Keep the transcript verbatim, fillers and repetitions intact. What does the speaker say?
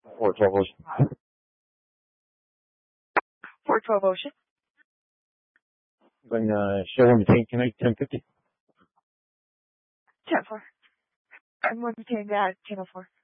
four twelve Ocean. four twelve Ocean. Going uh, show one to connect ten fifty. ten four. I'm one to ten, uh, ten oh four.